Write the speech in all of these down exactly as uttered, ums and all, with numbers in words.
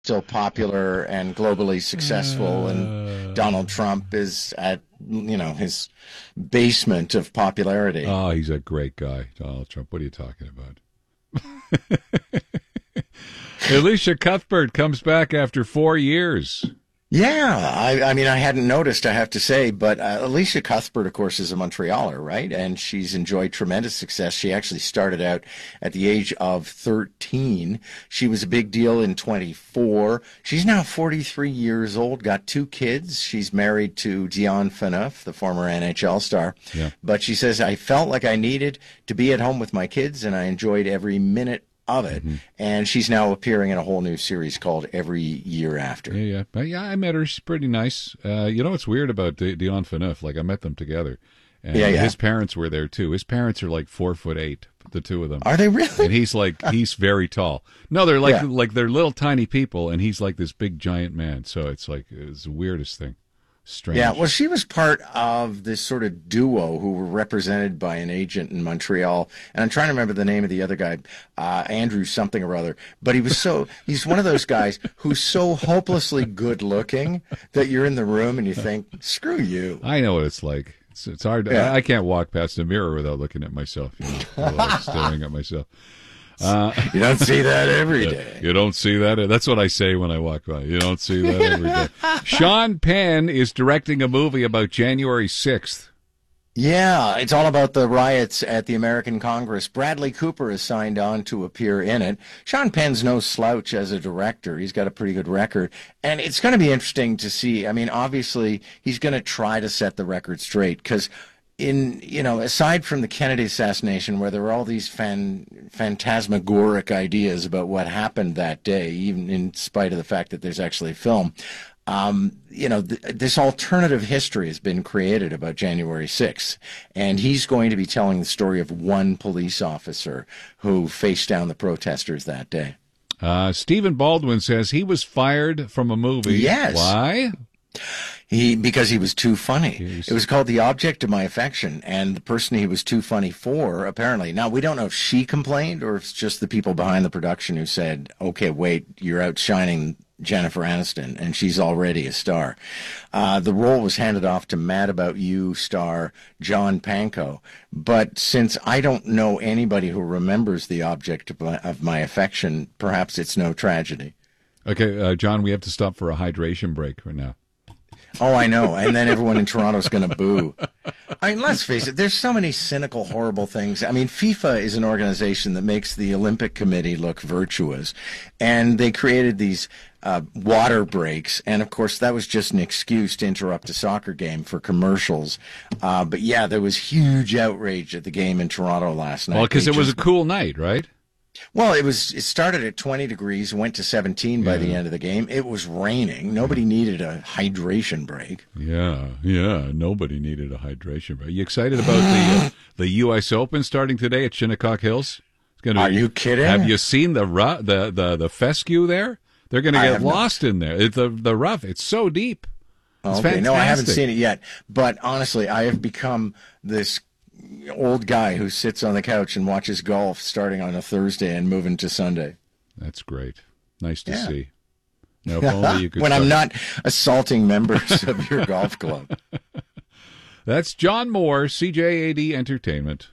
still popular and globally successful, and Uh, Donald Trump is at, you know, his basement of popularity. oh, he's a great guy, Donald Trump. What are you talking about? Alicia Cuthbert comes back after four years. Yeah, I, I mean, I hadn't noticed, I have to say, but uh, Alicia Cuthbert, of course, is a Montrealer, right? And she's enjoyed tremendous success. She actually started out at the age of thirteen. She was a big deal in twenty-four. She's now forty-three years old, got two kids. She's married to Dion Phaneuf, the former N H L star. Yeah. But she says, I felt like I needed to be at home with my kids, and I enjoyed every minute of it. Mm-hmm. And she's now appearing in a whole new series called Every Year After. Yeah, yeah. But yeah, I met her. She's pretty nice. Uh, you know what's weird about De- Dion Phaneuf? Like, I met them together. And Yeah, yeah. his parents were there, too. His parents are like four foot eight, the two of them. Are they really? And he's like, he's very tall. No, they're like, Yeah. like they're little tiny people, and he's like this big giant man. So it's like, it's the weirdest thing. Strange. Yeah, well, she was part of this sort of duo who were represented by an agent in Montreal. And I'm trying to remember the name of the other guy, uh, Andrew something or other. But he was so, he's one of those guys who's so hopelessly good looking that you're in the room and you think, screw you. I know what it's like. It's, it's hard. Yeah. I, I can't walk past a mirror without looking at myself, you know, without staring at myself. Uh, You don't see that every day. You don't see that. That's what I say when I walk by. You don't see that every day. Sean Penn is directing a movie about January sixth. Yeah, it's all about the riots at the American Congress. Bradley Cooper has signed on to appear in it. Sean Penn's no slouch as a director. He's got a pretty good record. And it's going to be interesting to see. I mean, obviously, he's going to try to set the record straight because in, you know, aside from the Kennedy assassination, where there were all these fan, phantasmagoric ideas about what happened that day, even in spite of the fact that there's actually a film, um, you know, th- this alternative history has been created about January sixth. And he's going to be telling the story of one police officer who faced down the protesters that day. Uh, Stephen Baldwin says he was fired from a movie. Yes. Why? He because he was too funny. Jeez. It was called The Object of My Affection, and the person he was too funny for, apparently. Now, we don't know if she complained or if it's just the people behind the production who said, okay, wait, you're outshining Jennifer Aniston, and she's already a star. Uh, the role was handed off to Mad About You star John Pankow. But since I don't know anybody who remembers The Object of My, of my Affection, perhaps it's no tragedy. Okay, uh, John, we have to stop for a hydration break right now. Oh, I know. And then everyone in Toronto's going to boo. I mean, let's face it, there's so many cynical, horrible things. I mean, FIFA is an organization that makes the Olympic Committee look virtuous. And they created these uh, water breaks. And, of course, that was just an excuse to interrupt a soccer game for commercials. Uh, but, yeah, there was huge outrage at the game in Toronto last night. Well, because They it was a just- cool night, right? Well, it was. It started at twenty degrees, went to seventeen by Yeah. the end of the game. It was raining. Nobody needed a hydration break. Yeah, yeah. Nobody needed a hydration break. You excited about the uh, the U S Open starting today at Shinnecock Hills? It's gonna Are you kidding? Have you seen the ru- the the the fescue there? They're going to I get have not. lost in there. It, the the rough. It's so deep. It's Okay, no, I haven't fantastic. seen it yet. But honestly, I have become this old guy who sits on the couch and watches golf starting on a Thursday and moving to Sunday. That's great. Nice to Yeah. see. Now, if only you could when I'm start- not assaulting members of your golf club. That's John Moore, C J A D Entertainment.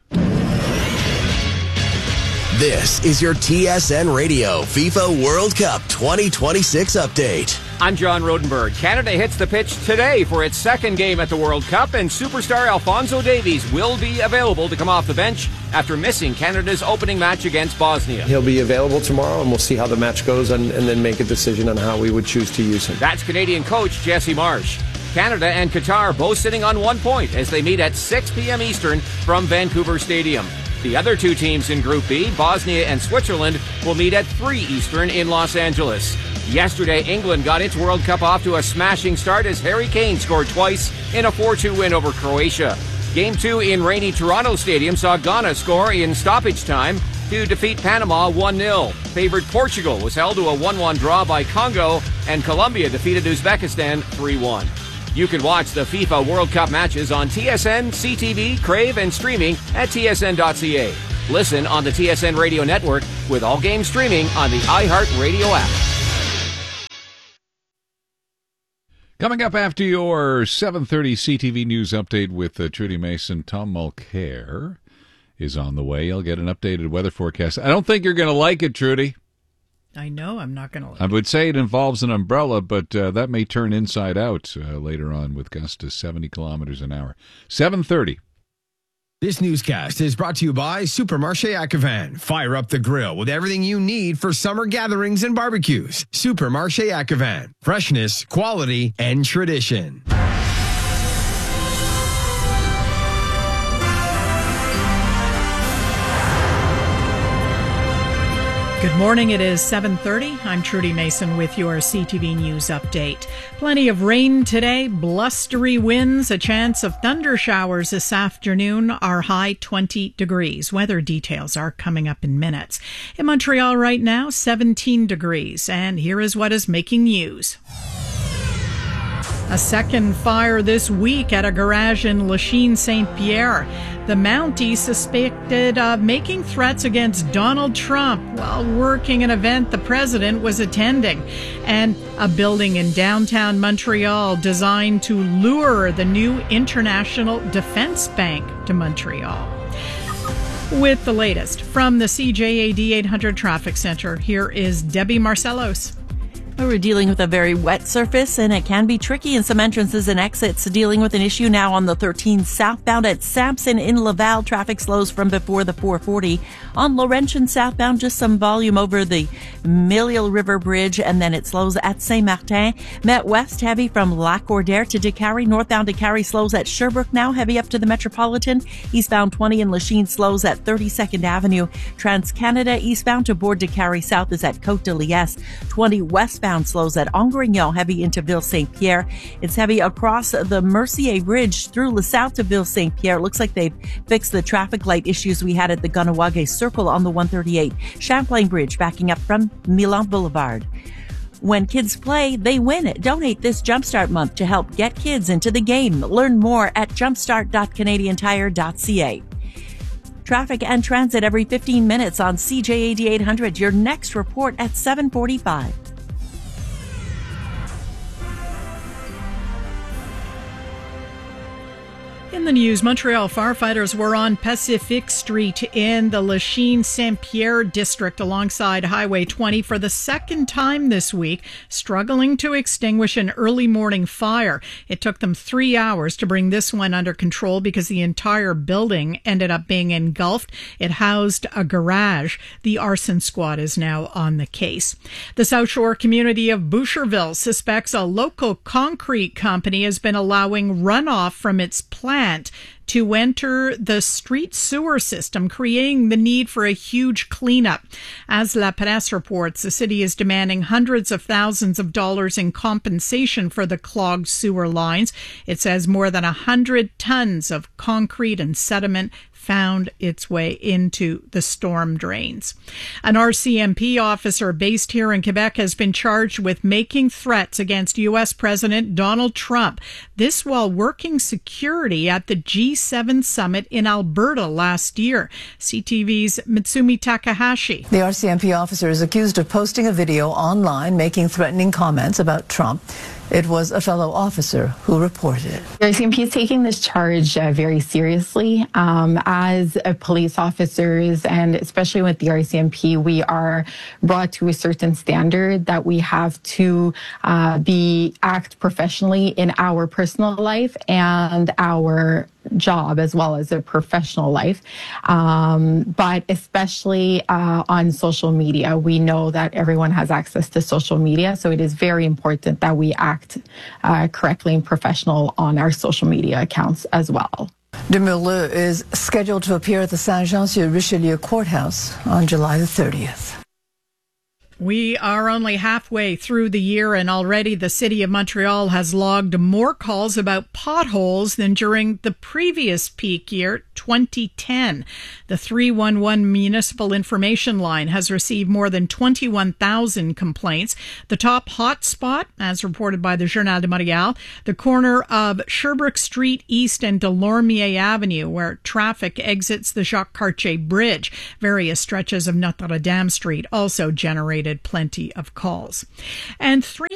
This is your T S N Radio FIFA World Cup twenty twenty-six update. I'm John Rodenberg. Canada hits the pitch today for its second game at the World Cup, and superstar Alphonso Davies will be available to come off the bench after missing Canada's opening match against Bosnia. He'll be available tomorrow, and we'll see how the match goes and, and then make a decision on how we would choose to use him. That's Canadian coach Jesse Marsh. Canada and Qatar both sitting on one point as they meet at six p.m. Eastern from Vancouver Stadium. The other two teams in Group B, Bosnia and Switzerland, will meet at three Eastern in Los Angeles. Yesterday, England got its World Cup off to a smashing start as Harry Kane scored twice in a four two win over Croatia. Game two in rainy Toronto Stadium saw Ghana score in stoppage time to defeat Panama one nil. Favored Portugal was held to a one one draw by Congo, and Colombia defeated Uzbekistan three one. You can watch the FIFA World Cup matches on T S N, C T V, Crave, and streaming at T S N dot C A. Listen on the T S N Radio Network with all games streaming on the iHeartRadio app. Coming up after your seven thirty C T V News update with uh, Trudy Mason, Tom Mulcair is on the way. You'll get an updated weather forecast. I don't think you're going to like it, Trudy. I know I'm not going to like I it. would say it involves an umbrella, but uh, that may turn inside out uh, later on with gusts to seventy kilometers an hour. seven thirty. This newscast is brought to you by Supermarché Acavan. Fire up the grill with everything you need for summer gatherings and barbecues. Supermarché Acavan. Freshness, quality, and tradition. Good morning. It is seven thirty. I'm Trudy Mason with your C T V News update. Plenty of rain today, blustery winds, a chance of thunder showers this afternoon. Our high twenty degrees. Weather details are coming up in minutes. In Montreal right now, seventeen degrees. And here is what is making news. A second fire this week at a garage in Lachine, Saint Pierre. The Mountie suspected of making threats against Donald Trump while working an event the president was attending. And a building in downtown Montreal designed to lure the new International Defense Bank to Montreal. With the latest from the C J A D eight hundred Traffic Center, here is Debbie Marcellos. We're dealing with a very wet surface, and it can be tricky in some entrances and exits. Dealing with an issue now on the thirteen southbound at Sampson in Laval. Traffic slows from before the four forty. On Laurentian southbound, just some volume over the Mille River Bridge, and then it slows at Saint-Martin. Met West heavy from Lac-Ordère to Décarie. Northbound Décarie slows at Sherbrooke now, heavy up to the Metropolitan. Eastbound twenty in Lachine slows at thirty-second Avenue. Trans-Canada eastbound to Bourg Décarie South is at Côte de Liesse. twenty westbound slows at Angrignon, heavy into Ville-Saint-Pierre. It's heavy across the Mercier Bridge through La South to Ville-Saint-Pierre. It looks like they've fixed the traffic light issues we had at the Gunawague Circle on the one thirty-eight. Champlain Bridge backing up from Milan Boulevard. When kids play, they win. Donate this Jumpstart month to help get kids into the game. Learn more at jumpstart dot canadian tire dot c a. Traffic and transit every fifteen minutes on C J A D eight hundred. Your next report at seven forty-five. In the news, Montreal firefighters were on Pacific Street in the Lachine Saint Pierre district alongside Highway twenty for the second time this week, struggling to extinguish an early morning fire. It took them three hours to bring this one under control because the entire building ended up being engulfed. It housed a garage. The arson squad is now on the case. The South Shore community of Boucherville suspects a local concrete company has been allowing runoff from its plant to enter the street sewer system, creating the need for a huge cleanup. As La Presse reports, the city is demanding hundreds of thousands of dollars in compensation for the clogged sewer lines. It says more than one hundred tons of concrete and sediment found its way into the storm drains. An R C M P officer based here in Quebec has been charged with making threats against U S President Donald Trump. This while working security at the G seven summit in Alberta last year. C T V's Mitsumi Takahashi. The R C M P officer is accused of posting a video online making threatening comments about Trump. It was a fellow officer who reported it. The R C M P is taking this charge uh, very seriously. Um, as uh, police officers, and especially with the R C M P, we are brought to a certain standard that we have to uh, be act professionally in our personal life and our job as well as a professional life. Um, but especially uh, on social media, we know that everyone has access to social media. So it is very important that we act uh, correctly and professional on our social media accounts as well. Demurleux is scheduled to appear at the Saint-Jean-sur-Richelieu courthouse on July the thirtieth. We are only halfway through the year, and already the City of Montreal has logged more calls about potholes than during the previous peak year, twenty ten. The three one one Municipal Information Line has received more than twenty-one thousand complaints. The top hot spot, as reported by the Journal de Montréal, the corner of Sherbrooke Street East and Delormier Avenue, where traffic exits the Jacques Cartier Bridge. Various stretches of Notre Dame Street also generated plenty of calls. And three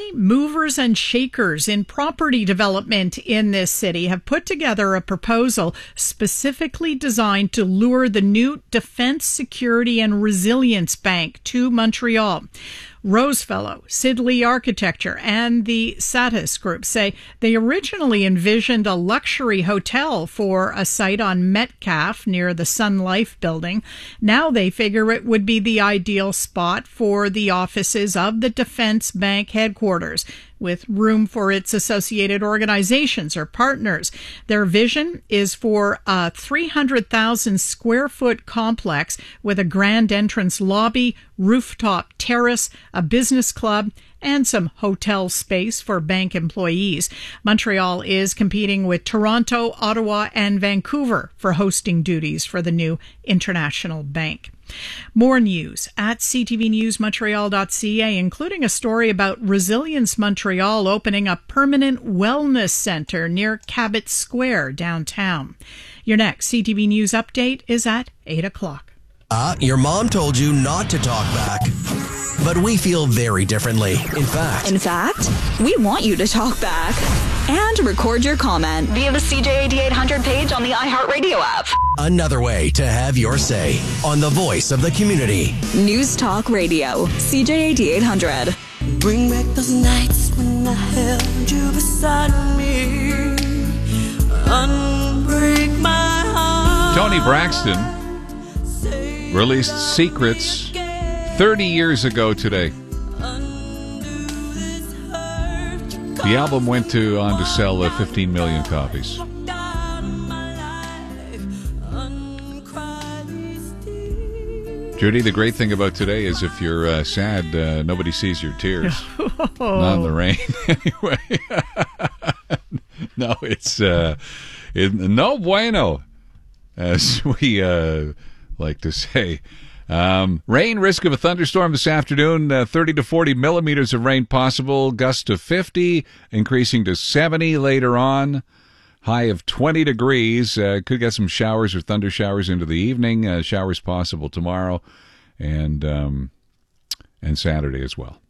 many movers and shakers in property development in this city have put together a proposal specifically designed to lure the new Defence, Security and Resilience Bank to Montreal. Rosefellow, Sidley Architecture, and the Satis Group say they originally envisioned a luxury hotel for a site on Metcalfe near the Sun Life building. Now they figure it would be the ideal spot for the offices of the Defence Bank headquarters, with room for its associated organizations or partners. Their vision is for a three hundred thousand square foot complex with a grand entrance lobby, rooftop terrace, a business club, and some hotel space for bank employees. Montreal is competing with Toronto, Ottawa, and Vancouver for hosting duties for the new international bank. More news at c t v news montreal dot c a, including a story about Resilience Montreal opening a permanent wellness center near Cabot Square downtown. Your next C T V News update is at eight o'clock. Uh, your mom told you not to talk back. But we feel very differently. In fact, In fact, we want you to talk back and record your comment via the C J eighty-eight hundred page on the iHeartRadio app. another way to have your say on the voice of the community. News Talk Radio, C J eighty-eight hundred. Bring back those nights when I held you beside me. Unbreak my heart. Tony Braxton released Secrets thirty years ago today. The album went to on to sell uh, fifteen million copies. Judy, the great thing about today is if you're uh, sad, uh, nobody sees your tears. Not in the rain, anyway. No, it's uh, it, no bueno, as we uh, like to say. Um, rain, risk of a thunderstorm this afternoon, uh, thirty to forty millimeters of rain possible, gusts to fifty, increasing to seventy later on, high of twenty degrees. Uh, could get some showers or thunder showers into the evening, uh, showers possible tomorrow and um, and Saturday as well,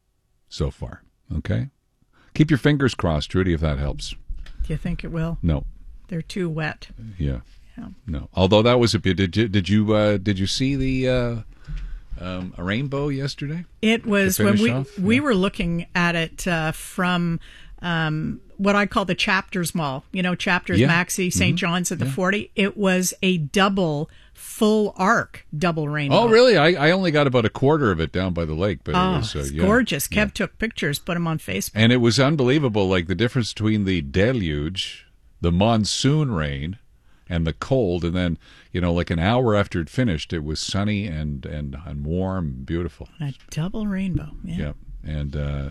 so far. Okay? Keep your fingers crossed, Trudy, if that helps. Do you think it will? No. They're too wet. Yeah. Yeah. No. Although that was a bit. Did you did you uh, did you see the uh, um, a rainbow yesterday? It was when we off? we Yeah. were looking at it uh, from um, what I call the Chapters Mall. You know, Chapters, Yeah. Maxi, Saint Mhm. John's at the Yeah. forty. It was a double full arc double rainbow. Oh, really? I, I only got about a quarter of it down by the lake, but Oh, it was uh, it's yeah. gorgeous. Kev took pictures, put them on Facebook. And it was unbelievable, like the difference between the deluge, the monsoon rain, and the cold, and then, you know, like an hour after it finished, it was sunny and and, and warm and beautiful. A double rainbow. Yeah. Yeah. And uh,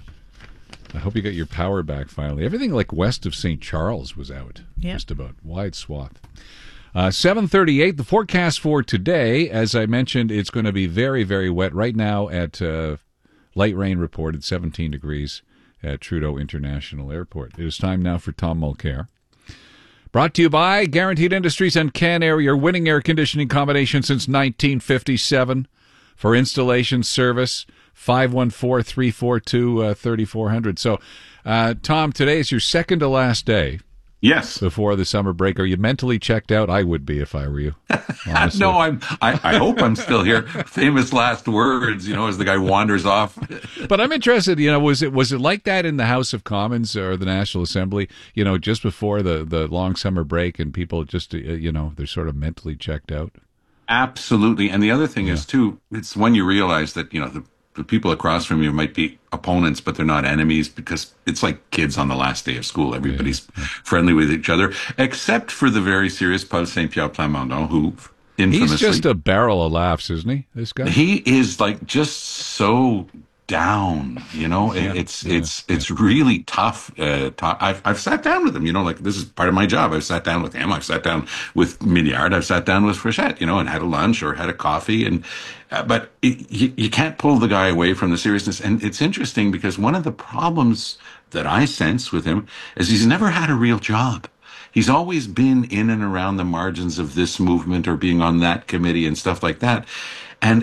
I hope you got your power back finally. Everything like west of Saint Charles was out, Yeah. just about, wide swath. Uh, seven thirty-eight, the forecast for today, as I mentioned, it's going to be very, very wet. Right now at uh, light rain reported, seventeen degrees at Trudeau International Airport. It is time now for Tom Mulcair. Brought to you by Guaranteed Industries and Canair, your winning air conditioning combination since nineteen fifty-seven. For installation service, five one four, three four two, three four zero zero. So, uh, Tom, today is your second to last day. Yes. Before the summer break. Are you mentally checked out? I would be if I were you. Honestly. No, I'm. I, I hope I'm still here. Famous last words, you know, as the guy wanders off. But I'm interested. You know, was it was it like that in the House of Commons or the National Assembly? You know, just before the the long summer break, and people just uh, you know they're sort of mentally checked out. Absolutely. And the other thing is too, it's when you realize that you know the, the people across from you might be opponents, but they're not enemies, because it's like kids on the last day of school. Everybody's yeah. friendly with each other, except for the very serious Paul Saint-Pierre Plamondon, who infamously... He's just a barrel of laughs, isn't he, this guy? He is like just so down, you know, yeah, it's, yeah, it's, yeah. it's really tough. Uh, to, I've, I've sat down with him, you know, like this is part of my job. I've sat down with him. I've sat down with Milliard. I've sat down with Frechette, you know, and had a lunch or had a coffee. And, uh, but it, you, you can't pull the guy away from the seriousness. And it's interesting because one of the problems that I sense with him is he's never had a real job. He's always been in and around the margins of this movement or being on that committee and stuff like that. And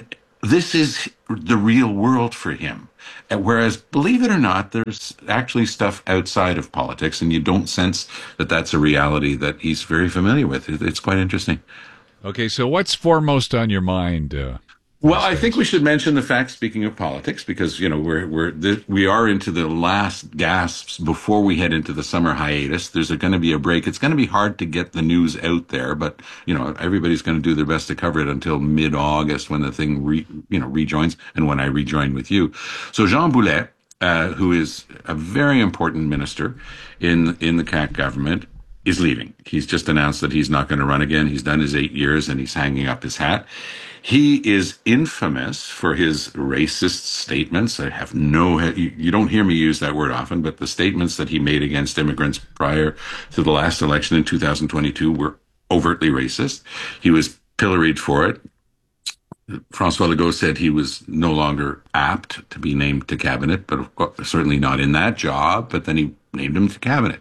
this is the real world for him. And whereas, believe it or not, there's actually stuff outside of politics, and you don't sense that that's a reality that he's very familiar with. It's quite interesting. Okay, so what's foremost on your mind? Uh, well, I think we should mention the fact, speaking of politics, because, you know, we're, we're, the, we are into the last gasps before we head into the summer hiatus. There's going to be a break. It's going to be hard to get the news out there, but, you know, everybody's going to do their best to cover it until mid-August when the thing, re, you know, rejoins and when I rejoin with you. So Jean Boulet, uh, who is a very important minister in, in the C A Q government, is leaving. He's just announced that he's not going to run again. He's done his eight years and he's hanging up his hat. He is infamous for his racist statements. I have no, you don't hear me use that word often, but the statements that he made against immigrants prior to the last election in two thousand twenty-two were overtly racist. He was pilloried for it. François Legault said he was no longer apt to be named to cabinet, but of course, certainly not in that job, but then he named him to cabinet.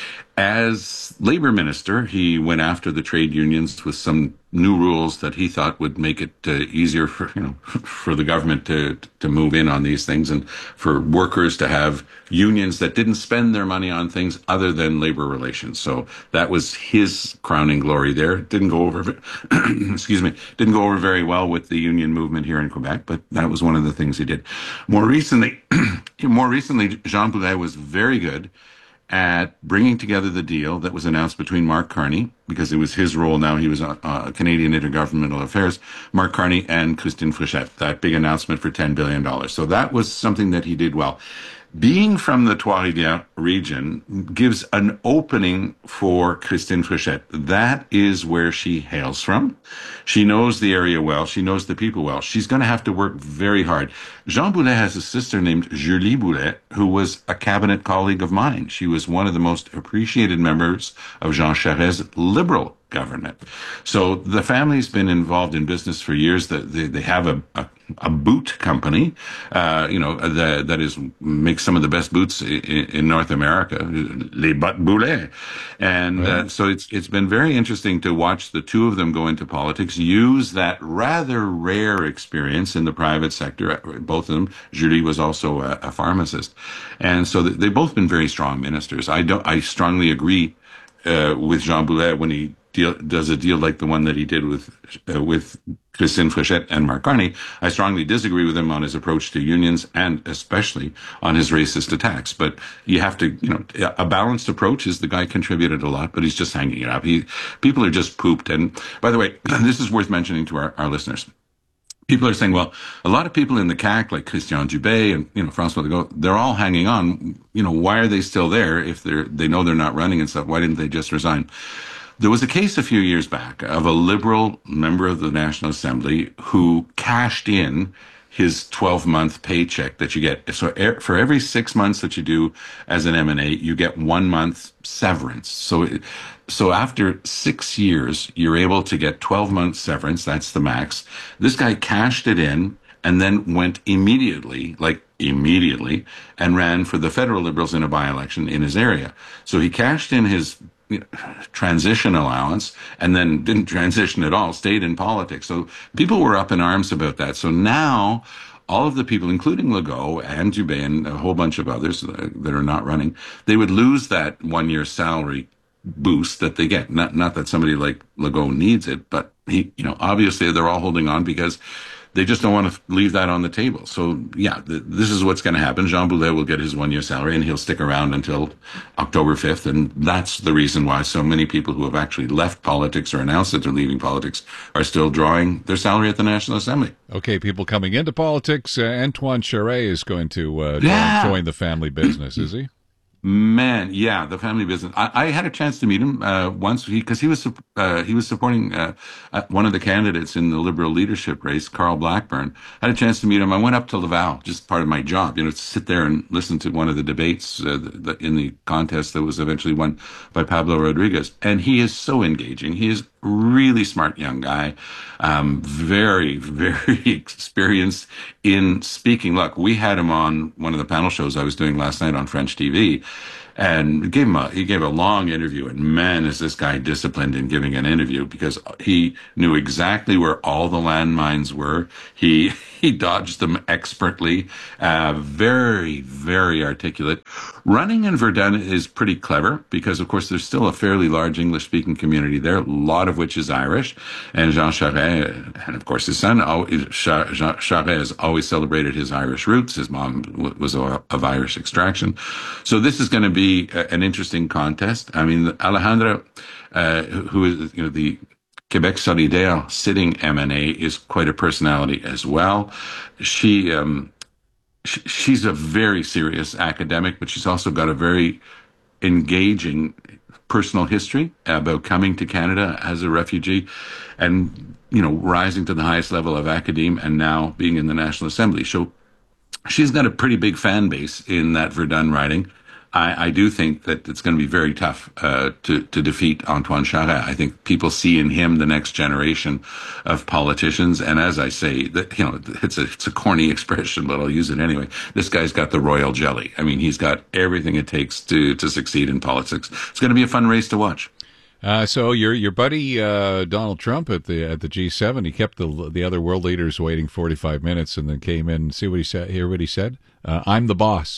As labor minister, he went after the trade unions with some new rules that he thought would make it uh, easier for, you know, for the government to to move in on these things and for workers to have unions that didn't spend their money on things other than labor relations. So that was his crowning glory there. It didn't go over, excuse me, didn't go over very well with the union movement here in Quebec, but that was one of the things he did. More recently, more recently, Jean Boulet was very good at bringing together the deal that was announced between Mark Carney, because it was his role now, he was uh, uh, Canadian Intergovernmental Affairs, Mark Carney and Christine Fréchette, that big announcement for ten billion dollars. So that was something that he did well. Being from the Trois-Rivières region gives an opening for Christine Fréchette. That is where she hails from. She knows the area well. She knows the people well. She's going to have to work very hard. Jean Boulet has a sister named Julie Boulet, who was a cabinet colleague of mine. She was one of the most appreciated members of Jean Charest's Liberal government. So the family's been involved in business for years. They, they have a, a, a boot company, uh, you know, that, that is, makes some of the best boots in, in North America, Les Bottes Boulet. And right. uh, so it's, it's been very interesting to watch the two of them go into politics, use that rather rare experience in the private sector. Both of them, Julie was also a, a pharmacist. And so they've both been very strong ministers. I don't, I strongly agree uh, with Jean Boulet when he Deal, does a deal like the one that he did with uh, with Christine Fréchette and Mark Carney. I strongly disagree with him on his approach to unions and especially on his racist attacks. But you have to, you know, a balanced approach is the guy contributed a lot, but he's just hanging it up. He, people are just pooped. And by the way, this is worth mentioning to our, our listeners. People are saying, well, a lot of people in the C A Q, like Christian Dubé and, you know, François Legault, they're all hanging on. You know, why are they still there if they're, they know they're not running and stuff? Why didn't they just resign? There was a case a few years back of a Liberal member of the National Assembly who cashed in his twelve-month paycheck that you get. So for every six months that you do as an M and A, you get one month severance. So, so after six years, you're able to get twelve months severance. That's the max. This guy cashed it in and then went immediately, like immediately, and ran for the federal Liberals in a by-election in his area. So he cashed in his transition allowance and then didn't transition at all, stayed in politics. So people were up in arms about that. So now all of the people, including Legault and Dubé and a whole bunch of others that are not running, they would lose that one year salary boost that they get. Not, not that somebody like Legault needs it, but he, you know, obviously they're all holding on because they just don't want to leave that on the table. So, yeah, th- this is what's going to happen. Jean Boulet will get his one-year salary, and he'll stick around until October fifth. And that's the reason why so many people who have actually left politics or announced that they're leaving politics are still drawing their salary at the National Assembly. Okay, people coming into politics. Uh, Antoine Charest is going to uh, yeah. join the family business, is he? Man, yeah, the family business. I, I had a chance to meet him uh, once because he, he was uh, he was supporting uh, one of the candidates in the Liberal leadership race, Carl Blackburn. I had a chance to meet him. I went up to Laval, just part of my job, you know, to sit there and listen to one of the debates uh, the, in the contest that was eventually won by Pablo Rodriguez. And he is so engaging. He is really smart young guy, um, very, very experienced in speaking. Look, we had him on one of the panel shows I was doing last night on French T V, and gave him a, he gave a long interview. And man, is this guy disciplined in giving an interview, because he knew exactly where all the landmines were. He he dodged them expertly. Uh, very, very articulate. Running in Verdun is pretty clever because, of course, there's still a fairly large English-speaking community there, a lot of which is Irish. And Jean Charest, and of course his son, Jean Charest, has always celebrated his Irish roots. His mom was of Irish extraction. So this is going to be an interesting contest. I mean, Alejandra, uh, who is, you know, the Quebec Solidaire sitting M N A, is quite a personality as well. She, um, she, she's a very serious academic, but she's also got a very engaging personal history about coming to Canada as a refugee and, you know, rising to the highest level of academe and now being in the National Assembly. So she's got a pretty big fan base in that Verdun riding. I, I do think that it's going to be very tough uh, to, to defeat Antoine Charest. I think people see in him the next generation of politicians. And as I say, that, you know, it's a, it's a corny expression, but I'll use it anyway. This guy's got the royal jelly. I mean, he's got everything it takes to, to succeed in politics. It's going to be a fun race to watch. Uh, so your your buddy uh, Donald Trump at the at the G seven, he kept the the other world leaders waiting forty-five minutes, and then came in. See what he said. Hear what he said. Uh, I'm the boss.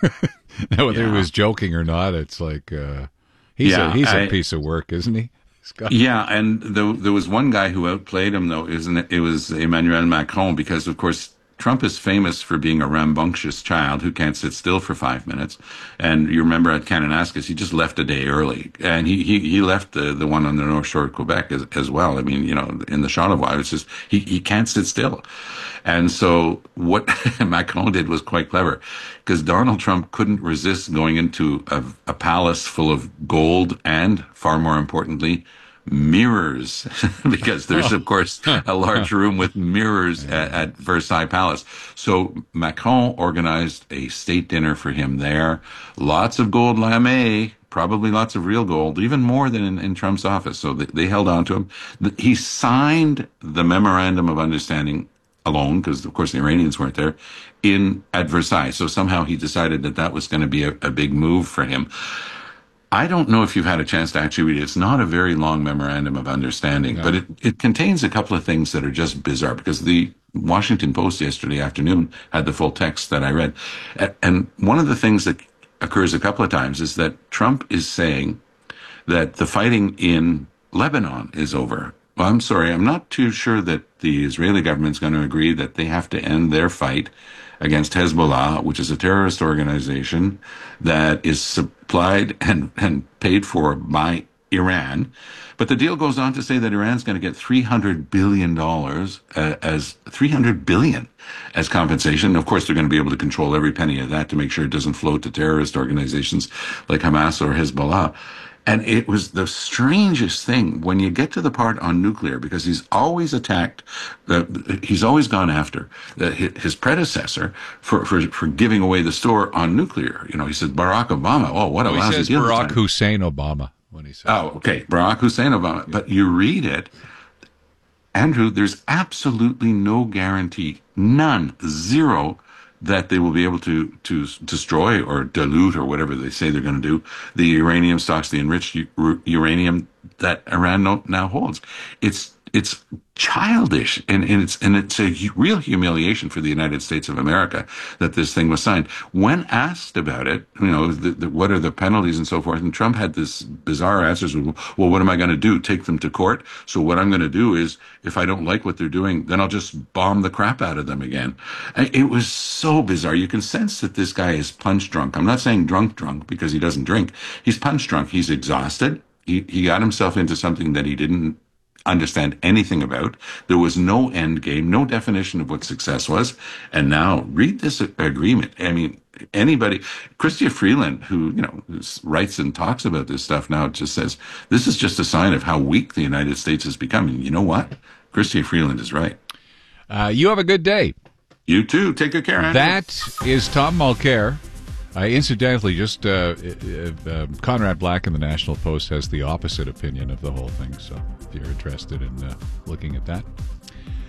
Now, whether yeah. he was joking or not, it's like uh, he's yeah, a, he's I, a piece of work, isn't he? Yeah, and the, there was one guy who outplayed him, though. Isn't it? It was Emmanuel Macron, because of course Trump is famous for being a rambunctious child who can't sit still for five minutes. And you remember at Kananaskis, he just left a day early. And he, he, he left the, the one on the North Shore of Quebec as, as well. I mean, you know, in the Charlevoix, it's just, he, he can't sit still. And so what Macron did was quite clever, because Donald Trump couldn't resist going into a, a palace full of gold and, far more importantly, mirrors, because there's, of course, a large room with mirrors at, at Versailles Palace. So Macron organized a state dinner for him there. Lots of gold lame, probably lots of real gold, even more than in, in Trump's office. So they, they held on to him. He signed the Memorandum of Understanding alone, because, of course, the Iranians weren't there, in at Versailles. So somehow he decided that that was going to be a, a big move for him. I don't know if you've had a chance to actually read it. It's not a very long memorandum of understanding, no. but it, it contains a couple of things that are just bizarre, because the Washington Post yesterday afternoon had the full text that I read. And one of the things that occurs a couple of times is that Trump is saying that the fighting in Lebanon is over. Well, I'm sorry, I'm not too sure that the Israeli government's going to agree that they have to end their fight against Hezbollah, which is a terrorist organization that is supplied and, and paid for by Iran. But the deal goes on to say that Iran's going to get three hundred billion dollars uh, as three hundred billion dollars as compensation. Of course, they're going to be able to control every penny of that to make sure it doesn't flow to terrorist organizations like Hamas or Hezbollah. And it was the strangest thing when you get to the part on nuclear, because he's always attacked, uh, he's always gone after the, his predecessor for, for, for giving away the store on nuclear. You know, he said Barack Obama. Oh, what a well, lousy he says deal. Barack Hussein Obama when he says. Oh, okay, Barack Hussein Obama. But you read it, Andrew, there's absolutely no guarantee, none, zero, that they will be able to, to destroy or dilute or whatever they say they're going to do the uranium stocks, the enriched u- uranium that Iran no, now holds. It's it's childish, and, and it's and it's a real humiliation for the United States of America that this thing was signed. When asked about it, you know, the, the, what are the penalties and so forth, and Trump had this bizarre answers. Well, what am I going to do? Take them to court? So what I'm going to do is, if I don't like what they're doing, then I'll just bomb the crap out of them again. It was so bizarre. You can sense that this guy is punch drunk. I'm not saying drunk drunk because he doesn't drink. He's punch drunk. He's exhausted. He he got himself into something that he didn't understand anything about. There was no end game, no definition of what success was. And now read this agreement. I mein, anybody, Chrystia Freeland, who, you know, writes and talks about this stuff now, just says, this is just a sign of how weak the United States is becoming. You know what? Chrystia Freeland is right. Uh, you have a good day. You too. Take good care, Andrew. That is Tom Mulcair. Uh, incidentally, just uh, uh, uh, Conrad Black in the National Post has the opposite opinion of the whole thing, so if you're interested in uh, looking at that.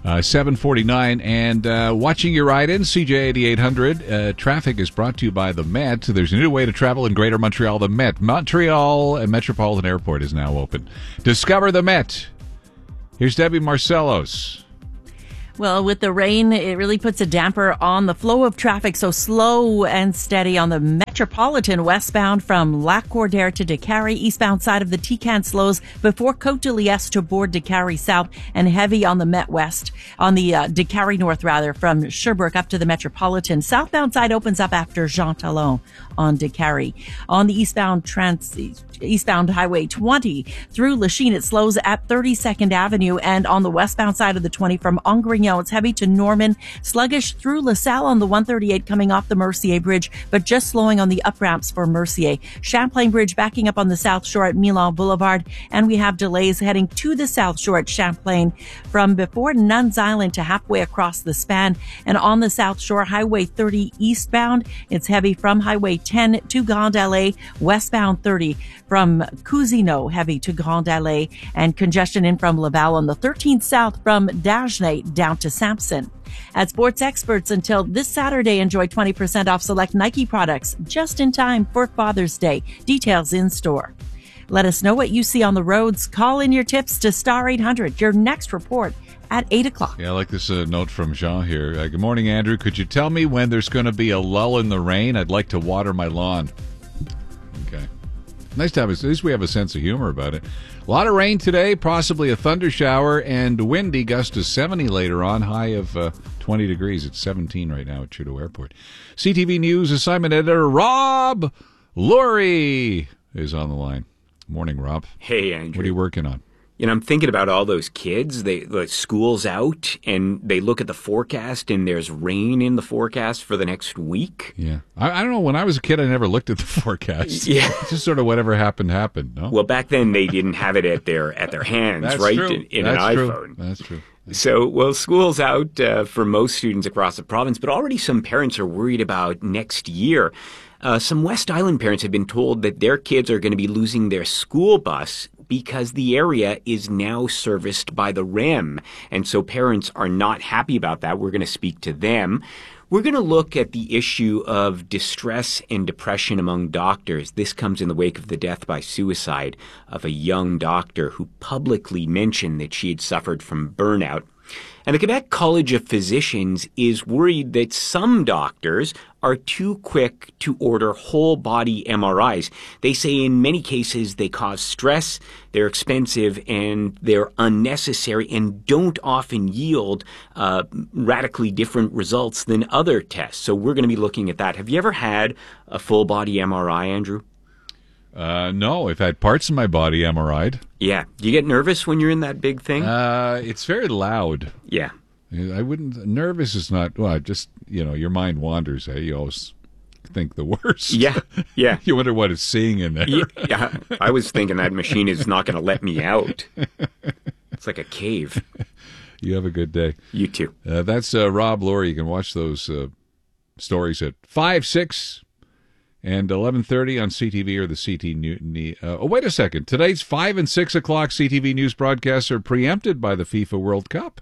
Uh, seven forty-nine, and uh, watching your ride in, C J eighty-eight hundred. Uh, traffic is brought to you by the Met. There's a new way to travel in Greater Montreal, the Met. Montreal and Metropolitan Airport is now open. Discover the Met. Here's Debbie Marcellos. Well, with the rain, it really puts a damper on the flow of traffic, so slow and steady on the Metropolitan westbound from Lac-Cordaire to Décarie, eastbound side of the T-Can slows before Côte-de-Liesse to board Décarie South, and heavy on the Met West, on the uh, Décarie North, rather, from Sherbrooke up to the Metropolitan. Southbound side opens up after Jean Talon on Décarie. On the eastbound trans... eastbound Highway twenty through Lachine, it slows at thirty-second Avenue, and on the westbound side of the twenty from Angrignon, it's heavy to Norman, sluggish through LaSalle on the one thirty-eight coming off the Mercier Bridge, but just slowing on the up ramps for Mercier. Champlain Bridge backing up on the South Shore at Milan Boulevard, and we have delays heading to the South Shore at Champlain from before Nuns Island to halfway across the span, and on the South Shore, Highway thirty eastbound, it's heavy from Highway ten to Grand Allée, westbound thirty from Cousineau, heavy to Grand Allée, and congestion in from Laval on the thirteenth south from Dagenais down to Sampson. At Sports Experts, until this Saturday, enjoy twenty percent off select Nike products just in time for Father's Day. Details in store. Let us know what you see on the roads. Call in your tips to Star eight hundred. Your next report at eight o'clock. Yeah, I like this uh, note from Jean here. Uh, good morning, Andrew. Could you tell me when there's going to be a lull in the rain? I'd like to water my lawn. Okay. Nice to have, a, at least we have a sense of humor about it. A lot of rain today, possibly a thunder shower, and windy, gust to seventy later on, high of uh, twenty degrees. It's seventeen right now at Trudeau Airport. C T V News assignment editor Rob Lurie is on the line. Morning, Rob. Hey, Andrew. What are you working on? You know, I'm thinking about all those kids. They the school's out, and they look at the forecast, and there's rain in the forecast for the next week. Yeah, I, I don't know. When I was a kid, I never looked at the forecast. Yeah, it's just sort of whatever happened happened. No. Well, back then they didn't have it at their at their hands, That's right? True. In, in That's an true. iPhone. That's true. So, well, school's out uh, for most students across the province, but already some parents are worried about next year. Uh, some West Island parents have been told that their kids are going to be losing their school bus because the area is now serviced by the R E M. And so parents are not happy about that. We're going to speak to them. We're going to look at the issue of distress and depression among doctors. This comes in the wake of the death by suicide of a young doctor who publicly mentioned that she had suffered from burnout. And the Quebec College of Physicians is worried that some doctors are too quick to order whole-body M R Is. They say in many cases they cause stress, they're expensive, and they're unnecessary and don't often yield uh, radically different results than other tests. So we're going to be looking at that. Have you ever had a full-body M R I, Andrew? Uh, no, I've had parts of my body M R I'd. Yeah. Do you get nervous when you're in that big thing? Uh, it's very loud. Yeah. I wouldn't, nervous is not, well, just, you know, your mind wanders, eh? You always think the worst. Yeah, yeah. You wonder what it's seeing in there. Yeah, yeah. I was thinking that machine is not going to let me out. It's like a cave. You have a good day. You too. Uh, that's uh, Rob Lurie. You can watch those uh, stories at five, six, and eleven thirty on C T V or the C T News. Uh, oh, wait a second. Today's five and six o'clock C T V News broadcasts are preempted by the FIFA World Cup.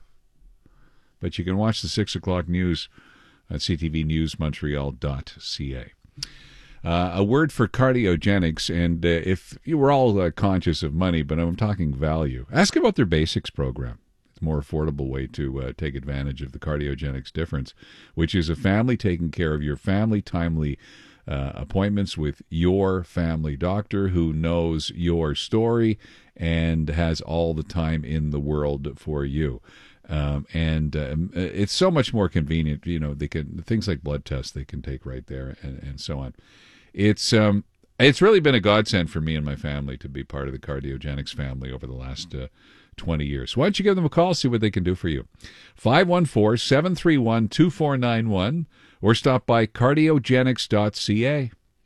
But you can watch the six o'clock news at c t v news montreal dot c a. Uh, a word for cardiogenics, and uh, if you were all uh, conscious of money, but I'm talking value, ask about their basics program. It's a more affordable way to uh, take advantage of the cardiogenics difference, which is a family taking care of your family, timely uh, appointments with your family doctor who knows your story and has all the time in the world for you. Um, and um, it's so much more convenient. You know, they can things like blood tests they can take right there, and, and so on. It's um, it's really been a godsend for me and my family to be part of the Cardiogenics family over the last uh, twenty years. So why don't you give them a call, see what they can do for you? five one four, seven three one, two four nine one or stop by cardiogenics dot c a.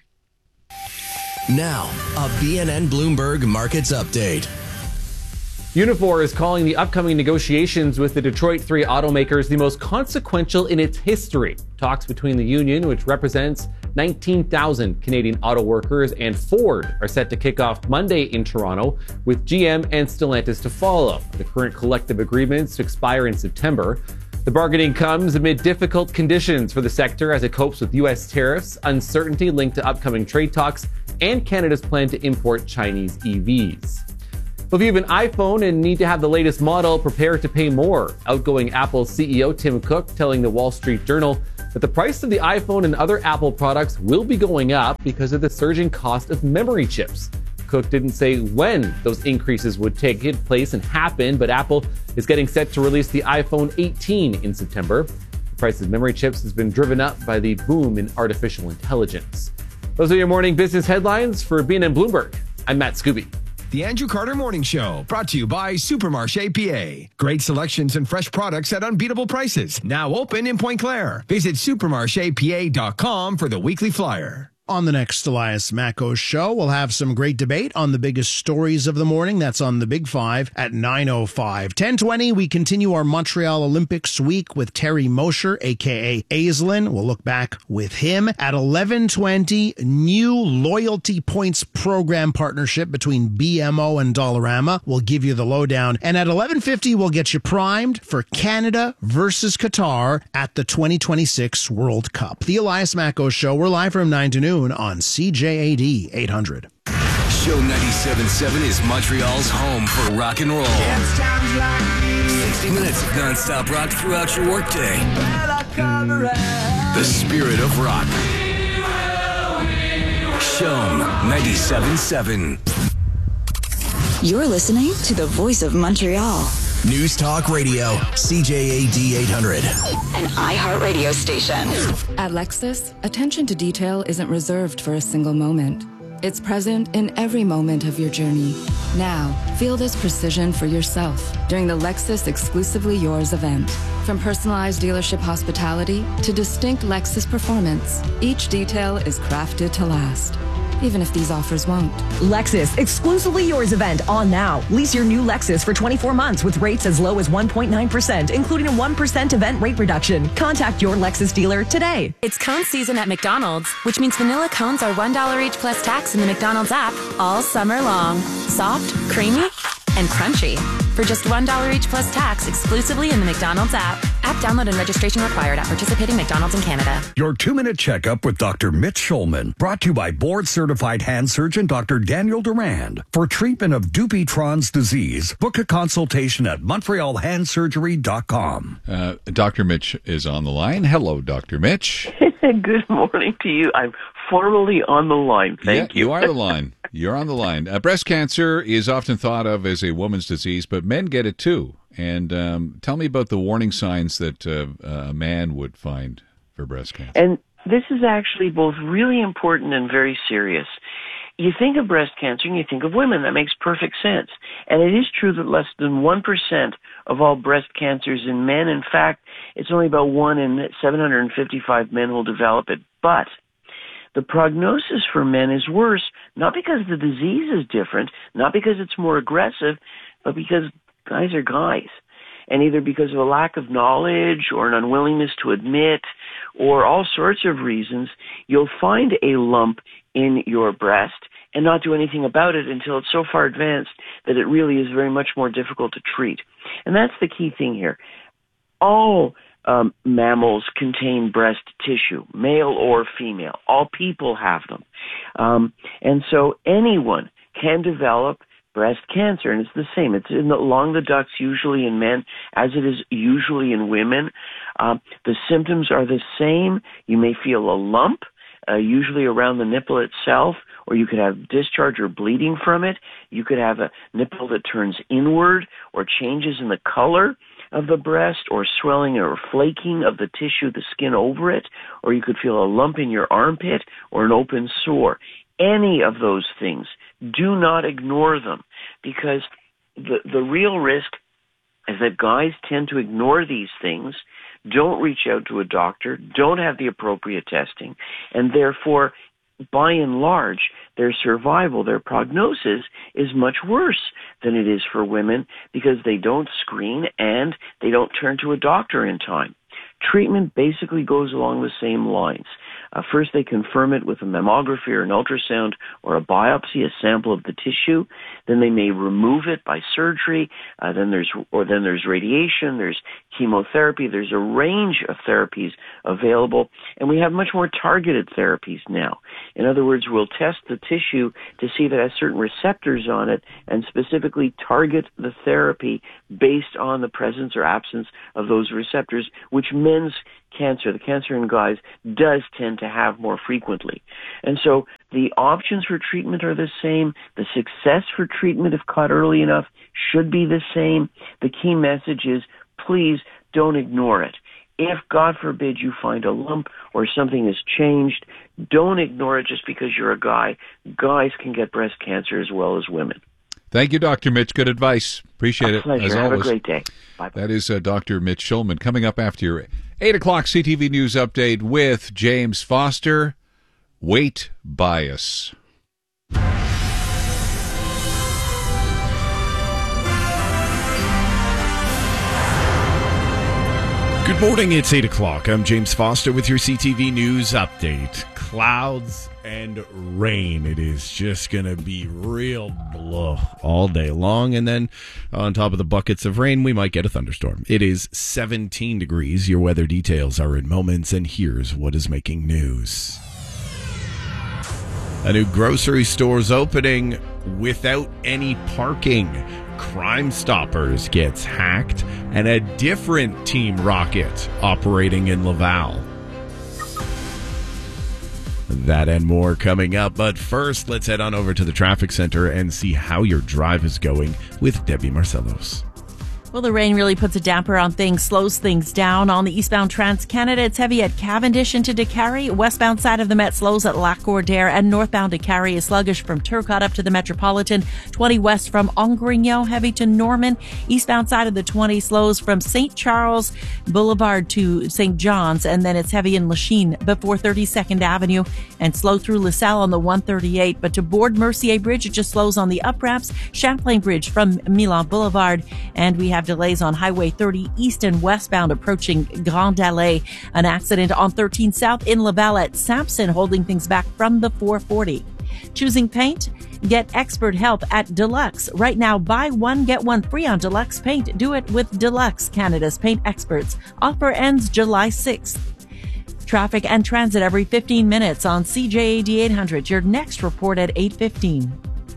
Now, a B N N Bloomberg Markets Update. Unifor is calling the upcoming negotiations with the Detroit three automakers the most consequential in its history. Talks between the union, which represents nineteen thousand Canadian auto workers and Ford are set to kick off Monday in Toronto, with G M and Stellantis to follow. The current collective agreements to expire in September. The bargaining comes amid difficult conditions for the sector as it copes with U S tariffs, uncertainty linked to upcoming trade talks, and Canada's plan to import Chinese E Vs. Well, if you have an iPhone and need to have the latest model, prepare to pay more. Outgoing Apple C E O Tim Cook telling the Wall Street Journal that the price of the iPhone and other Apple products will be going up because of the surging cost of memory chips. Cook didn't say when those increases would take place and happen, but Apple is getting set to release the iPhone eighteen in September. The price of memory chips has been driven up by the boom in artificial intelligence. Those are your morning business headlines. For B N N Bloomberg, I'm Matt Scooby. The Andrew Carter Morning Show, brought to you by Supermarché P A. Great selections and fresh products at unbeatable prices. Now open in Point Claire. Visit supermarché p a dot com for the weekly flyer. On the next Elias Macos show, we'll have some great debate on the biggest stories of the morning. That's on the Big Five at nine oh five. ten twenty, we continue our Montreal Olympics week with Terry Mosher, a k a. Aislinn. We'll look back with him. At eleven twenty, new loyalty points program partnership between B M O and Dollarama. We'll give you the lowdown. And at eleven fifty, we'll get you primed for Canada versus Qatar at the twenty twenty-six World Cup. The Elias Macos show, we're live from nine to noon on C J A D eight hundred. Show ninety-seven point seven is Montreal's home for rock and roll. sixty minutes of non-stop rock throughout your workday. The spirit of rock. Show ninety-seven point seven. You're listening to the voice of Montreal. News Talk Radio, C J A D eight hundred. An iHeart radio station. At Lexus, attention to detail isn't reserved for a single moment. It's present in every moment of your journey. Now, feel this precision for yourself during the Lexus Exclusively Yours event. From personalized dealership hospitality to distinct Lexus performance, each detail is crafted to last, even if these offers won't. Lexus Exclusively Yours event on now. Lease your new Lexus for twenty-four months with rates as low as one point nine percent, including a one percent event rate reduction. Contact your Lexus dealer today. It's cone season at McDonald's, which means vanilla cones are one dollar each plus tax in the McDonald's app all summer long. Soft, creamy, and crunchy. For just one dollar each plus tax exclusively in the McDonald's app. App download and registration required at participating McDonald's in Canada. Your two-minute checkup with Doctor Mitch Schulman, brought to you by board-certified hand surgeon Doctor Daniel Durand. For treatment of Dupuytren's disease, book a consultation at montreal hand surgery dot com. Uh, Doctor Mitch is on the line. Hello, Doctor Mitch. Good morning to you. I'm formally on the line. Thank yeah, you. You are the line. You're on the line. Uh, breast cancer is often thought of as a woman's disease, but men get it too. And um, tell me about the warning signs that uh, a man would find for breast cancer. And this is actually both really important and very serious. You think of breast cancer and you think of women. That makes perfect sense. And it is true that less than one percent of all breast cancers in men. In fact, it's only about one in seven hundred fifty-five men will develop it. But the prognosis for men is worse, not because the disease is different, not because it's more aggressive, but because guys are guys. And either because of a lack of knowledge or an unwillingness to admit or all sorts of reasons, you'll find a lump in your breast and not do anything about it until it's so far advanced that it really is very much more difficult to treat. And that's the key thing here. All um, mammals contain breast tissue, male or female. All people have them. Um, and so anyone can develop breast cancer, and it's the same. It's in the, along the ducts, usually in men, as it is usually in women. Um, the symptoms are the same. You may feel a lump, uh, usually around the nipple itself, or you could have discharge or bleeding from it. You could have a nipple that turns inward or changes in the color of the breast, or swelling or flaking of the tissue, the skin over it, or you could feel a lump in your armpit or an open sore. Any of those things, do not ignore them, because the the real risk is that guys tend to ignore these things, don't reach out to a doctor, don't have the appropriate testing, and therefore, by and large, their survival, their prognosis is much worse than it is for women because they don't screen and they don't turn to a doctor in time. Treatment basically goes along the same lines. Uh, first, they confirm it with a mammography or an ultrasound or a biopsy, a sample of the tissue. Then they may remove it by surgery. Uh, then there's or then there's radiation. There's chemotherapy. There's a range of therapies available, and we have much more targeted therapies now. In other words, we'll test the tissue to see if it has certain receptors on it, and specifically target the therapy based on the presence or absence of those receptors, which men's cancer, the cancer in guys, does tend to have more frequently. And so the options for treatment are the same. The success for treatment, if caught early enough, should be the same. The key message is, please don't ignore it. If, God forbid, you find a lump or something has changed, don't ignore it just because you're a guy. Guys can get breast cancer as well as women. Thank you, Doctor Mitch. Good advice. Appreciate a it. Pleasure. As Have always. a great day. Bye-bye. That is uh, Doctor Mitch Schulman. Coming up after your eight o'clock C T V News Update with James Foster. Weight bias. Good morning, it's eight o'clock. I'm James Foster with your C T V News Update. Clouds and rain. It is just going to be real blah all day long. And then on top of the buckets of rain, we might get a thunderstorm. It is seventeen degrees. Your weather details are in moments, and here's what is making news. A new grocery store's opening without any parking. Crime Stoppers gets hacked, and a different Team Rocket operating in Laval. That and more coming up, but first, let's head on over to the traffic center and see how your drive is going with Debbie Marcellos. Well, the rain really puts a damper on things, slows things down. On the eastbound Trans-Canada, it's heavy at Cavendish into DeCarry. Westbound side of the Met slows at Lac-Cordaire, and northbound DeCarry is sluggish from Turcotte up to the Metropolitan. twenty west from Ongrignon, heavy to Norman. Eastbound side of the twenty slows from Saint Charles Boulevard to Saint John's, and then it's heavy in Lachine before thirty-second Avenue, and slow through LaSalle on the one thirty-eight. But to board Mercier Bridge, it just slows on the up ramps. Champlain Bridge from Milan Boulevard, and we have delays on Highway thirty east and westbound approaching Grand Allée. An accident on thirteen south in Laval at Sampson holding things back from the four forty. Choosing paint? Get expert help at Deluxe. Right now, buy one, get one free on Deluxe paint. Do it with Deluxe, Canada's paint experts. Offer ends July sixth. Traffic and transit every fifteen minutes on C J A D eight hundred. Your next report at eight fifteen.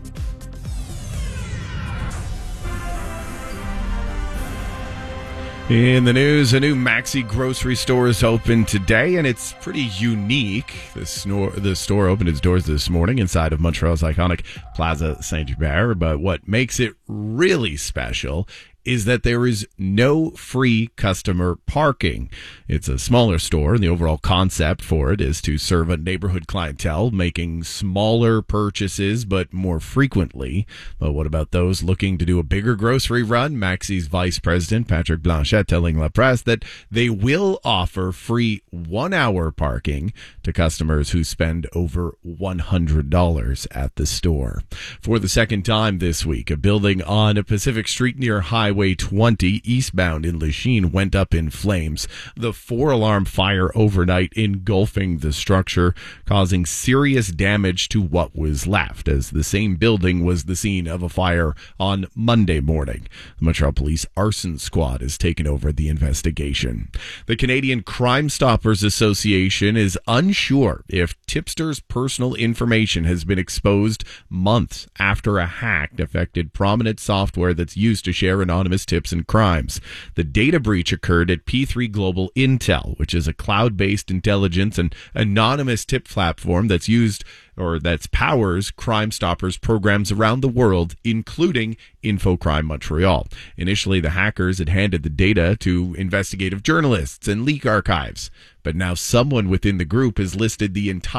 In the news, a new Maxi grocery store is open today, and it's pretty unique. The, snor- the store opened its doors this morning inside of Montreal's iconic Plaza Saint-Hubert, but what makes it really special is that there is no free customer parking. It's a smaller store, and the overall concept for it is to serve a neighborhood clientele, making smaller purchases but more frequently. But what about those looking to do a bigger grocery run? Maxi's Vice President, Patrick Blanchette, telling La Presse that they will offer free one-hour parking to customers who spend over one hundred dollars at the store. For the second time this week, a building on a Pacific Street near Highway twenty eastbound in Lachine went up in flames. The four-alarm fire overnight engulfing the structure, causing serious damage to what was left, as the same building was the scene of a fire on Monday morning. The Montreal Police Arson Squad has taken over the investigation. The Canadian Crime Stoppers Association is unsure if tipsters' personal information has been exposed months after a hack affected prominent software that's used to share anonymous tips and crimes. The data breach occurred at P three Global Intel, which is a cloud-based intelligence and anonymous tip platform that's used or that's powers Crime Stoppers programs around the world, including InfoCrime Montreal. Initially, the hackers had handed the data to investigative journalists and leak archives, but now someone within the group has listed the entire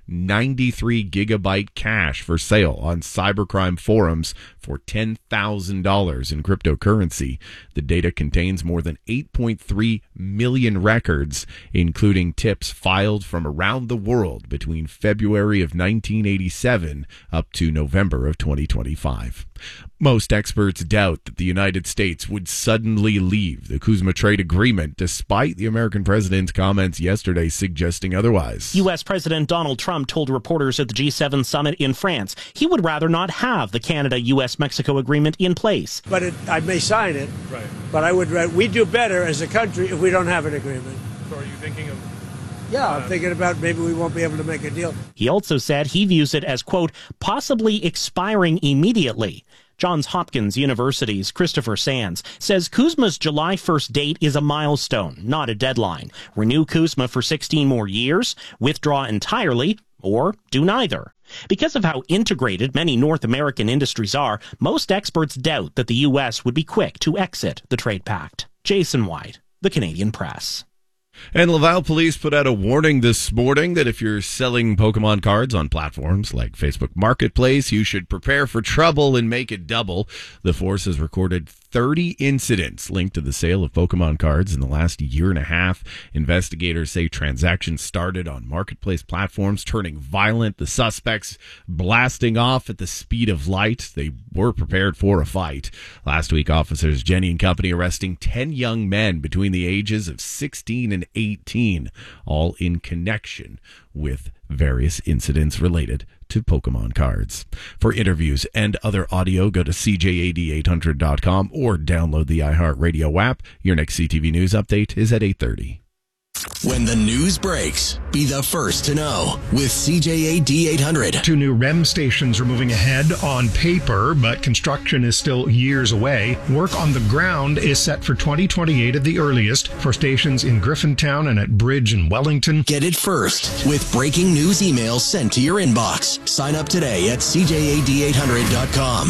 ninety-three gigabyte cache for sale on cybercrime forums for ten thousand dollars in cryptocurrency. The data contains more than eight point three million records, including tips filed from around the world between February of nineteen eighty-seven up to November of twenty twenty-five. Most experts doubt that the United States would suddenly leave the Kuzma trade agreement, despite the American president's comments yesterday suggesting otherwise. U S. President Donald Trump told reporters at the G seven summit in France he would rather not have the Canada-U S Mexico agreement in place. But it, I may sign it, right. But I would we do better as a country if we don't have an agreement. So are you thinking of... Yeah, I'm thinking about maybe we won't be able to make a deal. He also said he views it as, quote, possibly expiring immediately. Johns Hopkins University's Christopher Sands says Kuzma's July first date is a milestone, not a deadline. Renew Kuzma for sixteen more years, withdraw entirely, or do neither. Because of how integrated many North American industries are, most experts doubt that the U S would be quick to exit the trade pact. Jason White, The Canadian Press. And Laval police put out a warning this morning that if you're selling Pokemon cards on platforms like Facebook Marketplace, you should prepare for trouble and make it double. The force has recorded thirty incidents linked to the sale of Pokemon cards in the last year and a half. Investigators say transactions started on marketplace platforms turning violent, the suspects blasting off at the speed of light. They were prepared for a fight. Last week, officers Jenny and company arresting ten young men between the ages of sixteen and eighteen, all in connection with various incidents related to Pokemon cards. For interviews and other audio, go to C J A D eight hundred dot com or download the iHeartRadio app. Your next C T V News update is at eight thirty. When the news breaks, be the first to know with C J A D eight hundred. Two new R E M stations are moving ahead on paper, but construction is still years away. Work on the ground is set for twenty twenty-eight at the earliest for stations in Griffintown and at Bridge and Wellington. Get it first with breaking news emails sent to your inbox. Sign up today at C J A D eight hundred dot com.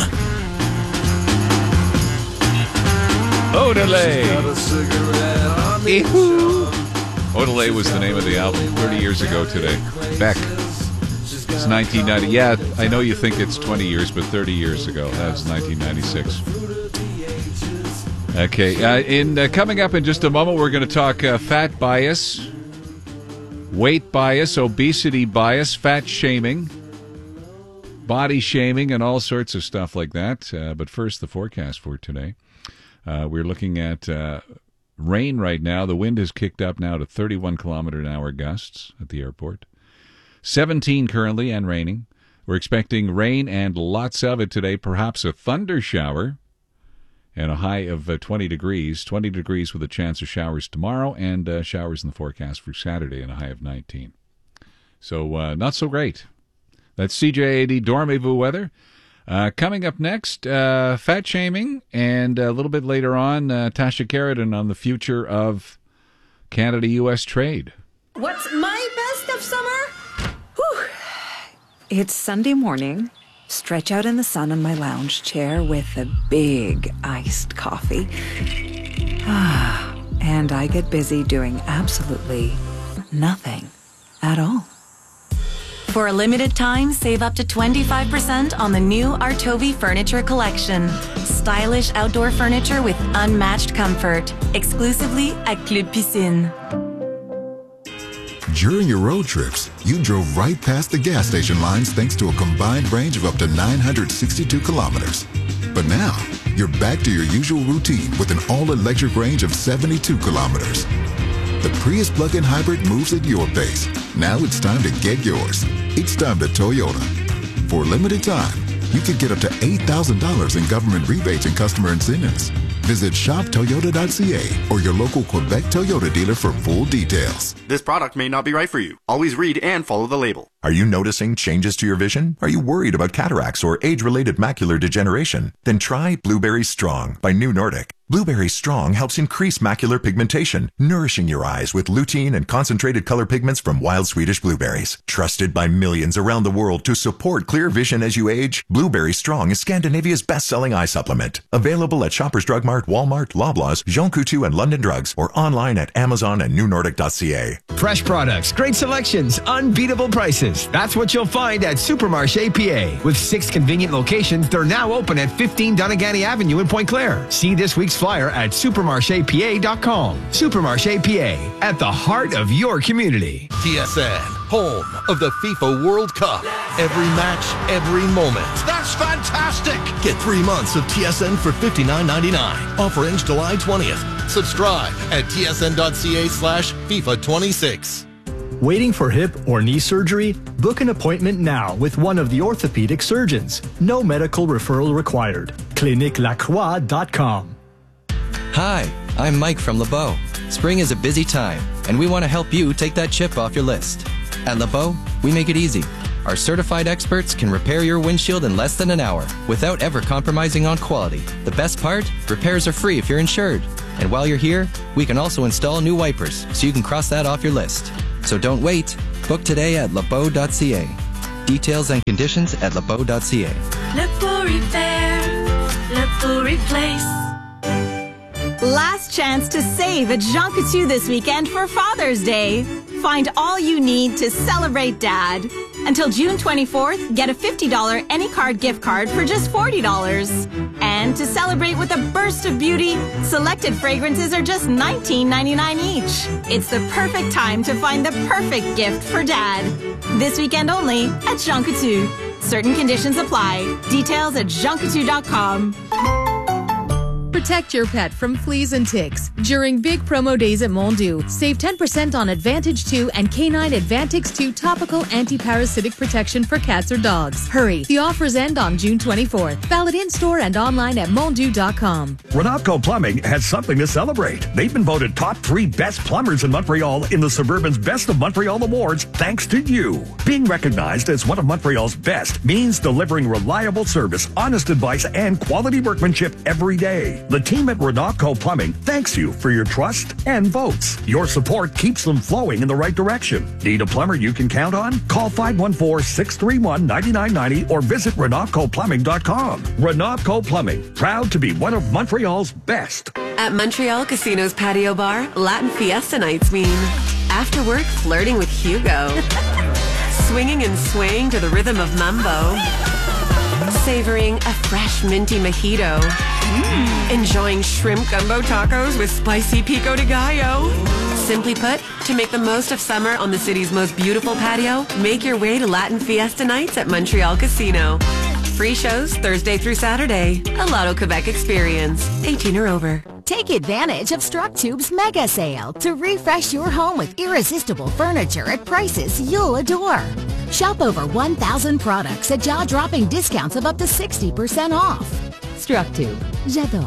Odelay. Odelay was the name of the album thirty years ago today. Beck. It's nineteen ninety. Yeah, I know you think it's twenty years, but thirty years ago. That was nineteen ninety-six. Okay, uh, in uh, coming up in just a moment, we're going to talk uh, fat bias, weight bias, obesity bias, fat shaming, body shaming, and all sorts of stuff like that. Uh, but first, the forecast for today. Uh, we're looking at... Uh, rain right now. The wind has kicked up now to thirty-one kilometer an hour gusts at the airport. seventeen currently and raining. We're expecting rain and lots of it today, perhaps a thunder shower, and a high of uh, twenty degrees. twenty degrees with a chance of showers tomorrow, and uh, showers in the forecast for Saturday and a high of nineteen. So uh, not so great. That's C J A D Dormez-vous weather. Uh, coming up next, uh, fat shaming, and a little bit later on, uh, Tasha Keratin on the future of Canada-U S trade. What's my best of summer? Whew. It's Sunday morning. Stretch out in the sun on my lounge chair with a big iced coffee. And I get busy doing absolutely nothing at all. For a limited time, save up to twenty-five percent on the new Artovi Furniture Collection. Stylish outdoor furniture with unmatched comfort. Exclusively at Club Piscine. During your road trips, you drove right past the gas station lines thanks to a combined range of up to nine hundred sixty-two kilometers. But now, you're back to your usual routine with an all-electric range of seventy-two kilometers. The Prius plug-in hybrid moves at your pace. Now it's time to get yours. It's time to Toyota. For a limited time, you can get up to eight thousand dollars in government rebates and customer incentives. Visit shop toyota dot c a or your local Quebec Toyota dealer for full details. This product may not be right for you. Always read and follow the label. Are you noticing changes to your vision? Are you worried about cataracts or age-related macular degeneration? Then try Blueberry Strong by New Nordic. Blueberry Strong helps increase macular pigmentation, nourishing your eyes with lutein and concentrated color pigments from wild Swedish blueberries. Trusted by millions around the world to support clear vision as you age, Blueberry Strong is Scandinavia's best-selling eye supplement. Available at Shoppers Drug Mart, Walmart, Loblaws, Jean Coutu, and London Drugs, or online at Amazon and new nordic dot c a. Fresh products, great selections, unbeatable prices. That's what you'll find at Supermarché P A. With six convenient locations, they're now open at fifteen Donegal Avenue in Point Claire. See this week's flyer at supermarché p a dot com. Supermarché P A, at the heart of your community. T S N, home of the FIFA World Cup. Every match, every moment. That's fantastic! Get three months of T S N for fifty-nine ninety-nine. Offer ends July twentieth. Subscribe at t s n dot c a slash FIFA twenty-six. Waiting for hip or knee surgery? Book an appointment now with one of the orthopedic surgeons. No medical referral required. clinique lacroix dot com. Hi, I'm Mike from LeBeau. Spring is a busy time, and we want to help you take that chip off your list. At LeBeau, we make it easy. Our certified experts can repair your windshield in less than an hour without ever compromising on quality. The best part? Repairs are free if you're insured. And while you're here, we can also install new wipers so you can cross that off your list. So don't wait. Book today at lebeau dot c a. Details and conditions at lebeau dot c a. LeBeau Repair, LeBeau Replace. Last chance to save at Jean Coutu this weekend for Father's Day. Find all you need to celebrate Dad. Until June twenty-fourth, get a fifty dollars Any Card gift card for just forty dollars. And to celebrate with a burst of beauty, selected fragrances are just nineteen ninety-nine each. It's the perfect time to find the perfect gift for Dad. This weekend only at Jean Coutu. Certain conditions apply. Details at jean coutu dot com. Protect your pet from fleas and ticks. During big promo days at Mondu, save ten percent on Advantage two and Canine Advantix two topical anti-parasitic protection for cats or dogs. Hurry, the offers end on June twenty-fourth. Valid in-store and online at mondu dot com. Renatco Plumbing has something to celebrate. They've been voted top three best plumbers in Montreal in the Suburban's Best of Montreal Awards thanks to you. Being recognized as one of Montreal's best means delivering reliable service, honest advice, and quality workmanship every day. The team at Renatco Plumbing thanks you for your trust and votes. Your support keeps them flowing in the right direction. Need a plumber you can count on? Call five one four, six three one, nine nine nine zero or visit renatco plumbing dot com. Renatco Plumbing, proud to be one of Montreal's best. At Montreal Casino's patio bar, Latin Fiesta nights mean after work flirting with Hugo, swinging and swaying to the rhythm of mambo, savoring a fresh minty mojito, mm. enjoying shrimp gumbo tacos with spicy pico de gallo. Simply put, to make the most of summer on the city's most beautiful patio, make your way to Latin Fiesta nights at Montreal Casino. Free shows Thursday through Saturday. A Lotto Quebec experience. eighteen or over. Take advantage of StrucTube's mega sale to refresh your home with irresistible furniture at prices you'll adore. Shop over one thousand products at jaw-dropping discounts of up to sixty percent off. StrucTube. J'adore.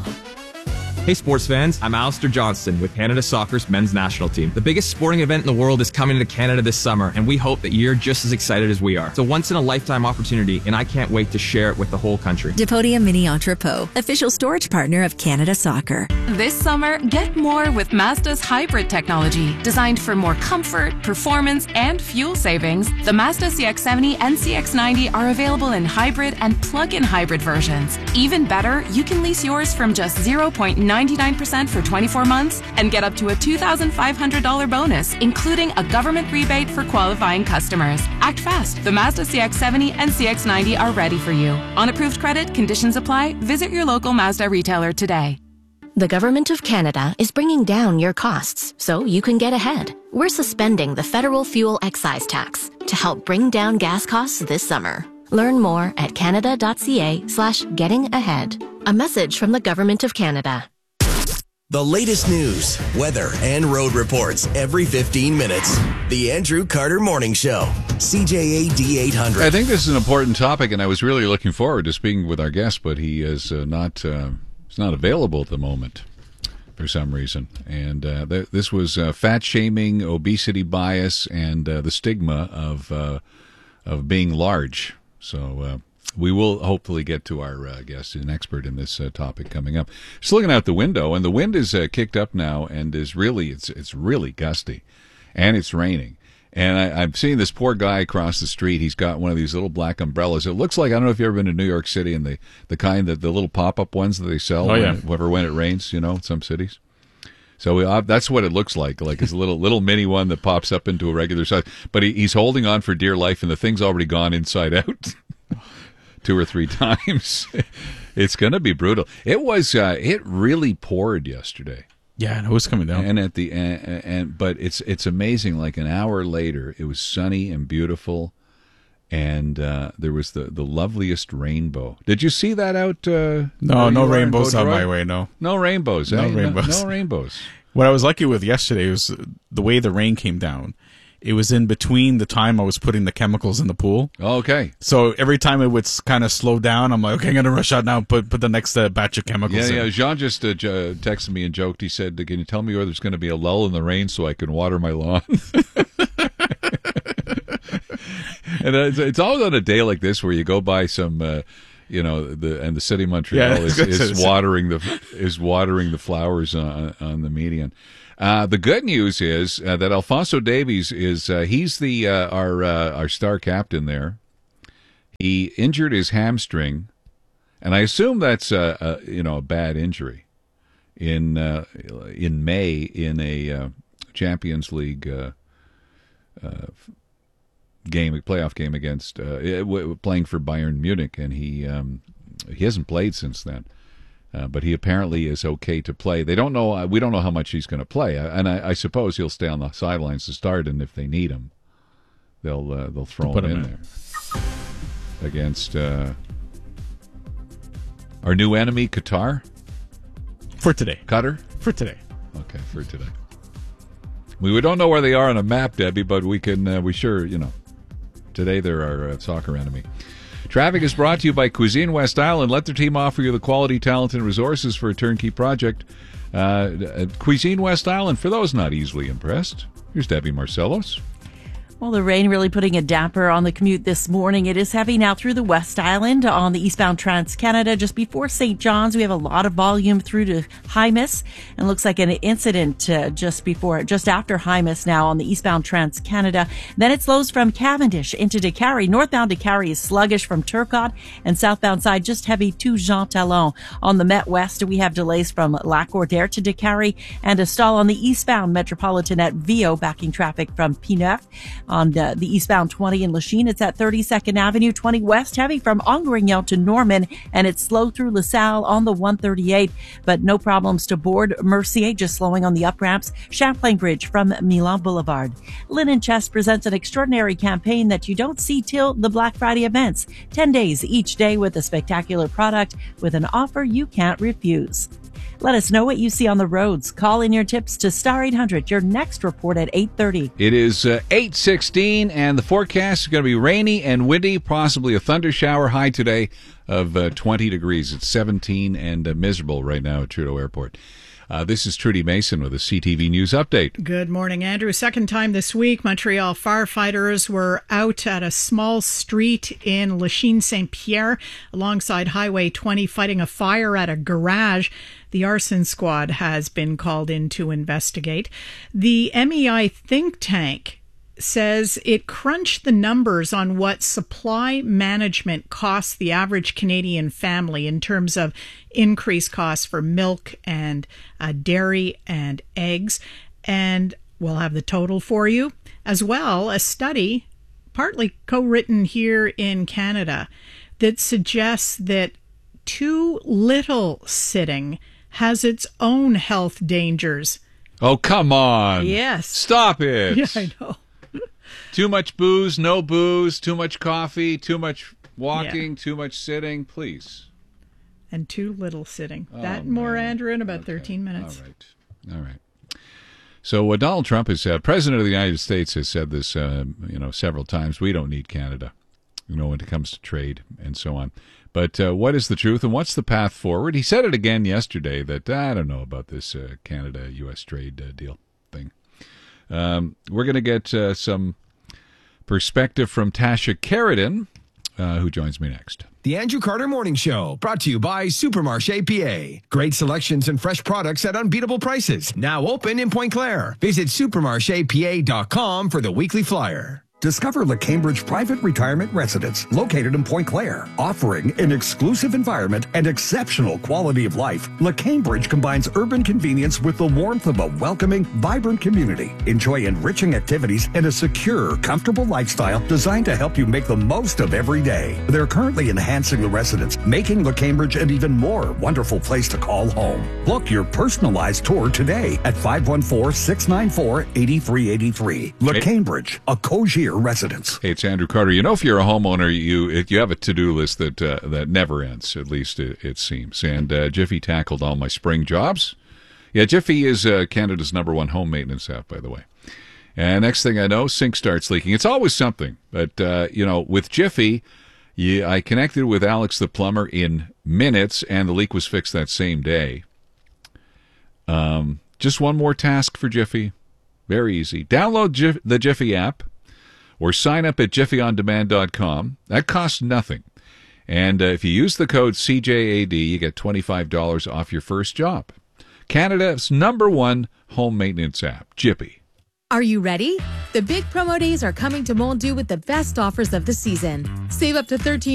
Hey sports fans, I'm Alistair Johnston with Canada Soccer's men's national team. The biggest sporting event in the world is coming to Canada this summer, and we hope that you're just as excited as we are. It's a once-in-a-lifetime opportunity, and I can't wait to share it with the whole country. Depodia Mini Entrepot, official storage partner of Canada Soccer. This summer, get more with Mazda's hybrid technology. Designed for more comfort, performance, and fuel savings, the Mazda C X seventy and C X ninety are available in hybrid and plug-in hybrid versions. Even better, you can lease yours from just zero point nine ninety-nine percent for twenty-four months and get up to a two thousand five hundred dollars bonus, including a government rebate for qualifying customers. Act fast. The Mazda C X seventy and C X ninety are ready for you. On approved credit, conditions apply. Visit your local Mazda retailer today. The Government of Canada is bringing down your costs so you can get ahead. We're suspending the federal fuel excise tax to help bring down gas costs this summer. Learn more at canada.ca slash getting ahead. A message from the Government of Canada. The latest news, weather, and road reports every fifteen minutes. The Andrew Carter Morning Show, C J A D eight hundred. I think this is an important topic, and I was really looking forward to speaking with our guest, but he is uh, not uh, he's not available at the moment for some reason. And uh, th- this was uh, fat shaming, obesity bias, and uh, the stigma of uh, of being large. So uh, we will hopefully get to our uh, guest, an expert in this uh, topic, coming up. Just looking out the window, and the wind is uh, kicked up now, and is really it's it's really gusty, and it's raining. And I, I'm seeing this poor guy across the street. He's got one of these little black umbrellas. It looks like, I don't know if you've ever been to New York City, and the the kind that the little pop up ones that they sell, Oh, when yeah. it, whatever when it rains, you know, in some cities. So we, uh, that's what it looks like. Like it's a little little mini one that pops up into a regular size. But he, he's holding on for dear life, and the thing's already gone inside out. Two or three times. It's going to be brutal. It was. Uh, it really poured yesterday. Yeah, and it was coming down. And at the and, and but it's it's amazing. Like an hour later, it was sunny and beautiful, and uh, there was the, the loveliest rainbow. Did you see that out? Uh, No, where no you are in rainbows on Vaudreuil? my way, no. No rainbows. No eh? rainbows. No, no rainbows. What I was lucky with yesterday was the way the rain came down. It was in between the time I was putting the chemicals in the pool. Okay. So every time it would kind of slow down, I'm like, okay, I'm going to rush out now and put, put the next uh, batch of chemicals Yeah, in. yeah. Jean just uh, j- texted me and joked. He said, "Can you tell me where there's going to be a lull in the rain so I can water my lawn?" And uh, it's, it's always on a day like this where you go by some, uh, you know, the and the city of Montreal Yeah, is, it's- is watering the is watering the flowers on, on the median. Uh, the good news is uh, that Alfonso Davies is uh, he's the uh, our uh, our star captain there. He injured his hamstring, and I assume that's a, a you know a bad injury in uh, in May in a uh, Champions League uh, uh, game, a playoff game against uh, w- playing for Bayern Munich, and he um, he hasn't played since then. Uh, but he apparently is okay to play. They don't know. Uh, we don't know how much he's going to play, uh, and I, I suppose he'll stay on the sidelines to start. And if they need him, they'll uh, they'll throw Put him, him in, in. there against uh, our new enemy, Qatar. For today. Qatar? For today. Okay, for today. We, we don't know where they are on a map, Debbie, but we can. Uh, we sure you know. Today they're our uh, soccer enemy. Traffic is brought to you by Cuisine West Island. Let their team offer you the quality, talent, and resources for a turnkey project. Uh, Cuisine West Island, for those not easily impressed. Here's Debbie Marcellos. Well, the rain really putting a damper on the commute this morning. It is heavy now through the West Island on the eastbound Trans-Canada. Just before Saint John's, we have a lot of volume through to Hymas. And looks like an incident uh, just before, just after Hymas now on the eastbound Trans-Canada. Then it slows from Cavendish into Décarie. Northbound Décarie is sluggish from Turcotte, and southbound side just heavy to Jean Talon. On the Met West, we have delays from Lac-Cordaire to Décarie, and a stall on the eastbound Metropolitan at Vio, backing traffic from P-Neuf. On the, the eastbound twenty in Lachine, it's at thirty-second Avenue. twenty West, heavy from Angrignon to Norman, and it's slow through LaSalle on the one thirty-eight, but no problems to board Mercier, just slowing on the up ramps. Champlain Bridge from Milan Boulevard. Linen Chest presents an extraordinary campaign that you don't see till the Black Friday events. ten days each day with a spectacular product with an offer you can't refuse. Let us know what you see on the roads. Call in your tips to Star eight hundred. Your next report at eight thirty. It is uh, eight sixteen, and the forecast is going to be rainy and windy, possibly a thunder shower. High today of uh, twenty degrees. It's seventeen and uh, miserable right now at Trudeau Airport. Uh, this is Trudy Mason with a C T V News Update. Good morning, Andrew. Second time this week, Montreal firefighters were out at a small street in Lachine Saint Pierre alongside Highway twenty fighting a fire at a garage. The arson squad has been called in to investigate. The M E I think tank says it crunched the numbers on what supply management costs the average Canadian family in terms of increased costs for milk and uh, dairy and eggs. And we'll have the total for you. As well, a study, partly co-written here in Canada, that suggests that too little sitting has its own health dangers. Oh, come on. Yes. Stop it. Yeah, I know. Too much booze, no booze, too much coffee, too much walking, Yeah. too much sitting, please. And too little sitting. Oh, that and more, man. Andrew, in about thirteen minutes. All right. All right. So uh, Donald Trump is uh, president of the United States has said this, uh, you know, several times. We don't need Canada, you know, when it comes to trade and so on. But uh, what is the truth and what's the path forward? He said it again yesterday that I don't know about this uh, Canada-U S trade uh, deal thing. Um, we're going to get uh, some perspective from Tasha Keridan, uh, who joins me next. The Andrew Carter Morning Show, brought to you by Supermarché P A. Great selections and fresh products at unbeatable prices. Now open in Point Claire. Visit supermarché p a dot com for the weekly flyer. Discover Le Cambridge Private Retirement Residence, located in Point Claire. Offering an exclusive environment and exceptional quality of life, Le Cambridge combines urban convenience with the warmth of a welcoming, vibrant community. Enjoy enriching activities and a secure, comfortable lifestyle designed to help you make the most of every day. They're currently enhancing the residence, making Le Cambridge an even more wonderful place to call home. Book your personalized tour today at five one four, six nine four, eight three eight three. Le Cambridge, a Cogier residence. Hey, it's Andrew Carter. You know, if you're a homeowner, you you have a to-do list that uh, that never ends, at least it, it seems. And uh, Jiffy tackled all my spring jobs. Yeah, Jiffy is uh, Canada's number one home maintenance app, by the way. And next thing I know, sink starts leaking. It's always something. But, uh, you know, with Jiffy, you, I connected with Alex the plumber in minutes, and the leak was fixed that same day. Um, just one more task for Jiffy. Very easy. Download Jif- the Jiffy app, or sign up at jiffy on demand dot com. That costs nothing. And uh, if you use the code C J A D, you get twenty-five dollars off your first job. Canada's number one home maintenance app, Jiffy. Are you ready? The big promo days are coming to Montdoux with the best offers of the season. Save up to thirteen